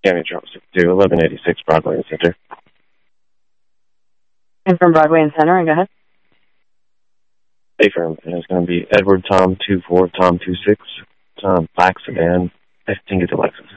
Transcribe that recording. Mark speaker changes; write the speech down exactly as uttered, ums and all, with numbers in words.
Speaker 1: County Charles sixty-two, eleven eighty-six Broadway and Center.
Speaker 2: And from Broadway and Center, and go ahead.
Speaker 1: Affirm. And it's going to be Edward Tom two four Tom two six Tom Black Sedan fifteen to Lexus.